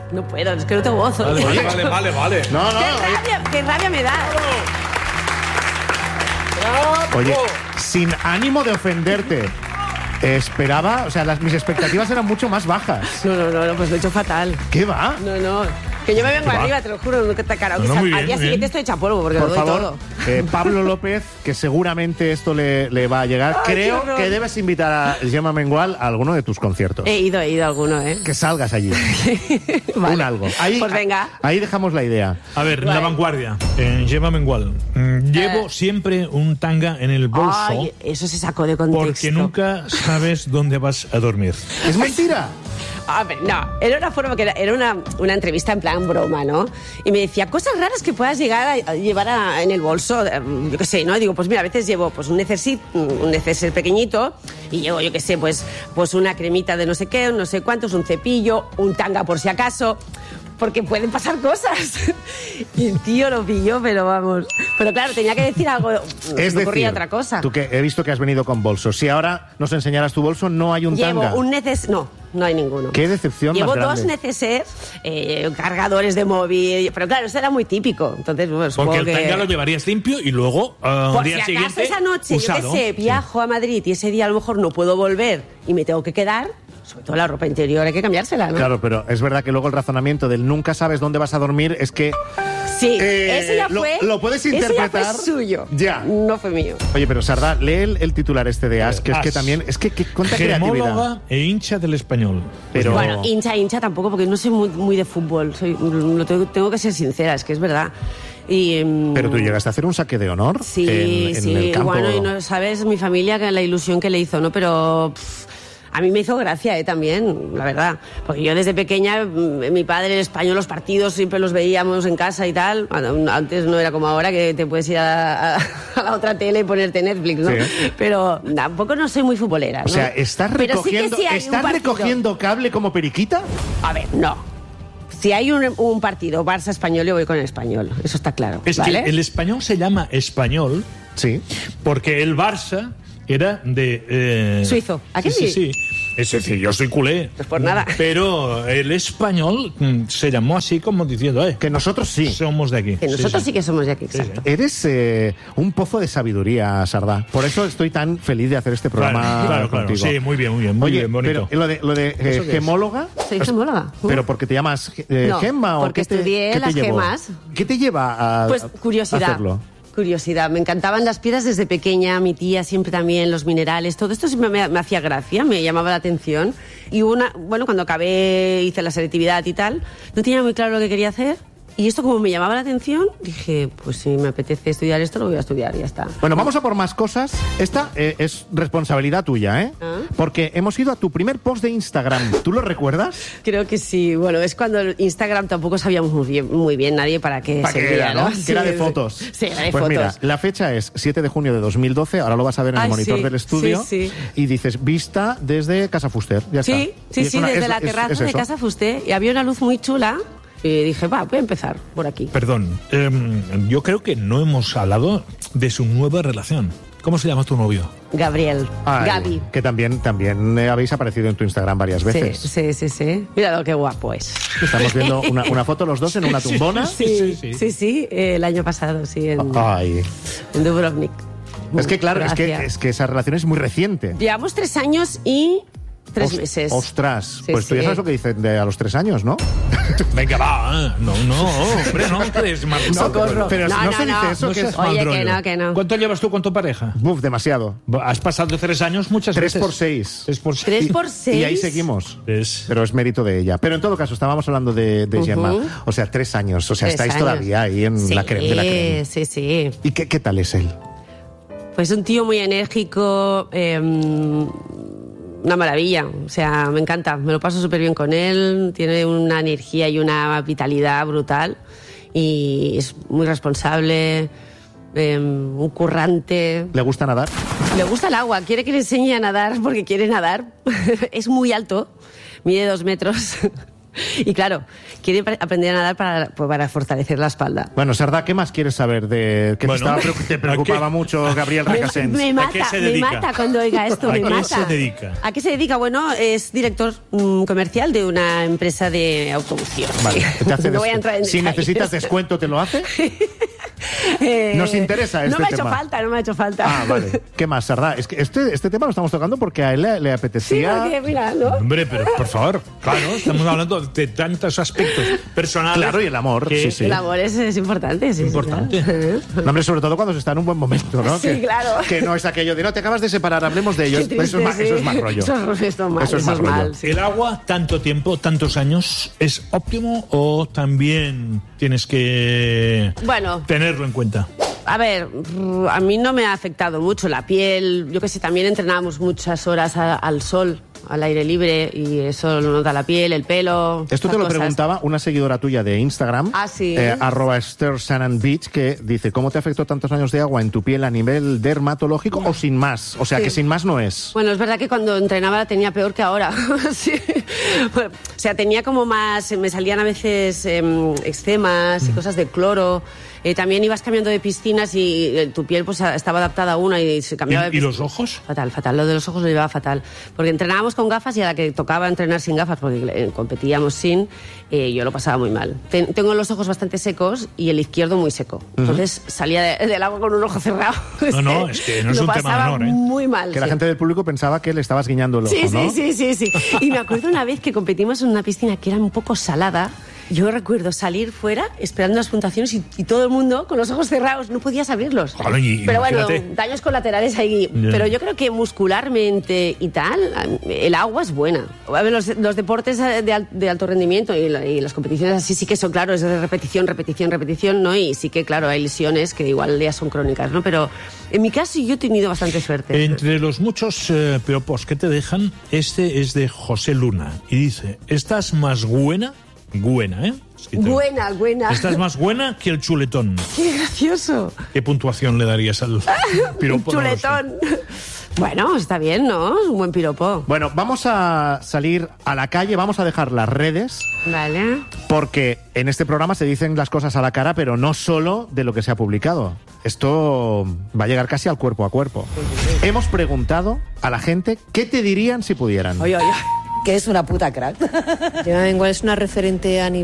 No puedo, es que no tengo voz. Vale. No. Qué rabia me da. Oye, sin ánimo de ofenderte, esperaba, o sea, mis expectativas eran mucho más bajas. No, pues lo he hecho fatal. ¿Qué va? No. Que yo me vengo arriba, te lo juro, nunca te carao. No, muy bien, al día muy siguiente bien. estoy hecha polvo porque Por lo doy favor, todo. Pablo López, que seguramente esto le va a llegar. Ay, qué Creo horror. que debes invitar a Gemma Mengual a alguno de tus conciertos. He ido a alguno, ¿eh? Que salgas allí. Vale. Un algo. Ahí, Pues venga. Ahí dejamos la idea. A ver, Vale. la vanguardia. Gemma Mengual. Llevo siempre un tanga en el bolso. Ay, eso se sacó de contexto. Porque nunca sabes dónde vas a dormir. ¿Es mentira? A ver, no, era una forma que era una entrevista en plan broma, ¿no? Y me decía, cosas raras que puedas llegar a llevar en el bolso, yo qué sé, ¿no? Y digo, pues mira, a veces llevo pues un neceser pequeñito y llevo, yo qué sé, pues una cremita de no sé qué, no sé cuántos, un cepillo, un tanga por si acaso, porque pueden pasar cosas. Y el tío lo pilló, pero vamos. Pero claro, tenía que decir algo, Es me ocurría decir, otra cosa. tú que he visto que has venido con bolso. Si ahora nos enseñaras tu bolso, no hay un Llevo tanga. un no hay ninguno. Qué decepción Llevo más grande. dos neceser, cargadores de móvil, pero claro, eso era muy típico. Entonces, bueno, supongo Porque el que... tanga lo llevarías limpio y luego al Por día si acaso siguiente esa noche, usado. yo qué sé, viajo a Madrid y ese día a lo mejor no puedo volver y me tengo que quedar, sobre todo la ropa interior hay que cambiársela, ¿no? Claro, pero es verdad que luego el razonamiento del nunca sabes dónde vas a dormir es que... Sí, ese ya lo- fue... lo puedes ese interpretar. ya fue suyo. Ya. No fue mío. Oye, pero Sardá, lee el titular este de As, que es que As. también... Es que cuánta creatividad. Gemóloga e hincha del Español. Pero... Bueno, hincha tampoco, porque no soy muy de fútbol. Tengo que ser sincera, es que es verdad. Y, Pero tú llegaste a hacer un saque de honor sí, en el campo. Bueno, y no sabes mi familia que la ilusión que le hizo, ¿no? Pero a mí me hizo gracia, también, la verdad. Porque yo desde pequeña, mi padre, el español, los partidos siempre los veíamos en casa y tal. Bueno, antes no era como ahora, que te puedes ir a la otra tele y ponerte Netflix, ¿no? Sí. Pero tampoco no soy muy futbolera, O sea, ¿no? ¿estás Pero sí que recogiendo, sí hay un ¿estás partido. recogiendo cable como periquita? A ver, no. Si hay un partido Barça-Español, yo voy con el Español. Eso está claro, Es ¿vale? que el español se llama español Sí. porque el Barça era de... Suizo. ¿A que sí? sí? Sí. Es decir, yo soy culé. Pues por nada. Pero el español se llamó así como diciendo, Que nosotros sí. somos de aquí. Que nosotros sí que somos de aquí, exacto. Eres un pozo de sabiduría, Sardá. Por eso estoy tan feliz de hacer este programa Claro. contigo. Sí, muy bien, muy Oye, bien, bonito. pero lo de qué es? gemóloga... Soy gemóloga. ¿Pero porque te llamas No, Gemma o porque qué te, estudié qué te las llevó? gemas. ¿Qué te lleva a Pues curiosidad. a hacerlo? Curiosidad. Me encantaban las piedras desde pequeña, mi tía siempre también, los minerales, todo esto siempre me hacía gracia, me llamaba la atención. Y cuando acabé, hice la selectividad y tal, no tenía muy claro lo que quería hacer. Y esto como me llamaba la atención, dije, pues si me apetece estudiar esto, lo voy a estudiar y ya está. Bueno, vamos a por más cosas. Esta es responsabilidad tuya, ¿eh? Ah. Porque hemos ido a tu primer post de Instagram. ¿Tú lo recuerdas? Creo que sí. Bueno, es cuando el Instagram tampoco sabíamos muy bien nadie para qué ¿Para qué servía, era, no? Sí, Que era de sí. fotos. Sí, era de pues fotos. mira, la fecha es 7 de junio de 2012. Ahora lo vas a ver en el Ay, monitor sí, del estudio. sí, sí. Y dices, vista desde Casa Fuster. Ya Sí, está. Y es desde la terraza de eso. Casa Fusté. Y había una luz muy chula. Y dije, voy a empezar por aquí. Perdón, yo creo que no hemos hablado de su nueva relación. ¿Cómo se llama tu novio? Gabriel. Ay, Gaby. que también habéis aparecido en tu Instagram varias veces. Sí. Mira lo que guapo es. Estamos viendo una foto los dos en una tumbona. Sí, el año pasado, sí, en Ay. Dubrovnik. Es que claro, Gracias. es que esa relación es muy reciente. Llevamos 3 años y 3 meses. Ostras, Sí, pues tú ya sí. sabes lo que dicen a los 3 años, ¿no? Venga, va. No, hombre, no crees mal. Socorro. Pero no se dice eso, No que seas es... mal Oye, rollo. que no. ¿Cuánto llevas tú con tu pareja? Buf, demasiado. Has pasado 3 años muchas 3 veces. por 6. 3 por 6. 3 por 6. Y ahí seguimos. Es- Pero es mérito de ella. Pero en todo caso, estábamos hablando de Gemma. O sea, 3 años. O sea, 3 estáis años. todavía ahí en la creme de la creme. Sí. ¿Y qué tal es él? Pues un tío muy enérgico, una maravilla. O sea, me encanta. Me lo paso súper bien con él. Tiene una energía y una vitalidad brutal. Y es muy responsable, un currante. ¿Le gusta nadar? Le gusta el agua. Quiere que le enseñe a nadar porque quiere nadar. Es muy alto. Mide 2 metros. Y claro, quiere aprender a nadar para fortalecer la espalda. Bueno, Sardá, ¿qué más quieres saber de que te preocupaba mucho Gabriel Recasens? Me mata cuando oiga esto, me mata. ¿A qué se dedica? ¿A qué se dedica? Bueno, es director comercial de una empresa de automoción. Vale, te hace No voy a entrar en si detalles. necesitas descuento, ¿te lo hace? Nos interesa este tema. No me ha hecho falta. Ah, vale. ¿Qué más, Sardá? Es que este tema lo estamos tocando porque a él le Sí, apetecía... porque, mira, ¿no? Hombre, pero por favor, claro, estamos hablando de tantos aspectos personales. Claro, y el amor, que- sí. El amor es importante, sí. Importante. Claro. No, hombre, sobre todo cuando se está en un buen momento, ¿no? Sí, claro. Que no es aquello de, no, te acabas de separar, hablemos de ellos. Qué triste, Eso es más rollo. Eso es más rollo. mal. Sí. ¿El agua, tanto tiempo, tantos años, es óptimo o también tienes que Bueno. tenerlo en cuenta? A ver, a mí no me ha afectado mucho la piel. Yo qué sé, también entrenábamos muchas horas al sol, al aire libre, y eso lo nota la piel, el pelo. Esto esas te lo cosas. preguntaba una seguidora tuya de Instagram, Ah, sí. @StirSandandBeach, que dice, ¿cómo te afectó tantos años de agua en tu piel a nivel dermatológico o sin más? O sea, Sí. que sin más no es. Bueno, es verdad que cuando entrenaba la tenía peor que ahora. Sí. Bueno, o sea, tenía como más... Me salían a veces eczemas y cosas de cloro. También ibas cambiando de piscinas y tu piel pues estaba adaptada a una y se cambiaba de ¿Y los piscina. ojos? Fatal. Lo de los ojos lo llevaba fatal. Porque entrenábamos con gafas y a la que tocaba entrenar sin gafas, porque competíamos sin, yo lo pasaba muy mal. Tengo los ojos bastante secos y el izquierdo muy seco. Entonces salía del agua con un ojo cerrado. No, es que no es Lo un tema pasaba menor, ¿eh? muy mal. Que la sí. gente del público pensaba que le estabas guiñando el ojo, ¿no? Sí. Y me acuerdo una vez que competimos en una piscina que era un poco salada. Yo recuerdo salir fuera esperando las puntuaciones y todo el mundo con los ojos cerrados, no podías abrirlos. Claro, y pero bueno, imagínate. daños colaterales ahí. Ya. Pero yo creo que muscularmente y tal, el agua es buena. A ver, los deportes de alto rendimiento y las competiciones así sí que son, claro, es de repetición, ¿no? Y sí que, claro, hay lesiones que igual ya son crónicas, ¿no? Pero en mi caso yo he tenido bastante suerte. Entre los muchos piropos que te dejan, este es de José Luna y dice, ¿estás más buena, ¿eh? Escrito. Buena. Estás más buena que el chuletón. ¡Qué gracioso! ¿Qué puntuación le darías al piropo? No lo sé. Chuletón. Bueno, está bien, ¿no? Es un buen piropo. Bueno, vamos a salir a la calle, vamos a dejar las redes, Vale. porque en este programa se dicen las cosas a la cara, pero no solo de lo que se ha publicado. Esto va a llegar casi al cuerpo a cuerpo. Hemos preguntado a la gente qué te dirían si pudieran. Oye. Que es una puta crack. Igual es una referente a nivel